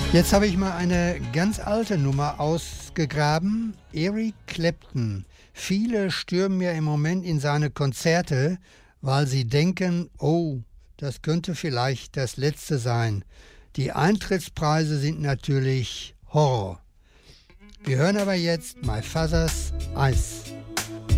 Jetzt habe ich mal eine ganz alte Nummer ausgegraben. Eric Clapton. Viele stürmen ja im Moment in seine Konzerte, weil sie denken, oh, das könnte vielleicht das letzte sein. Die Eintrittspreise sind natürlich Horror. Wir hören aber jetzt My Father's Eyes.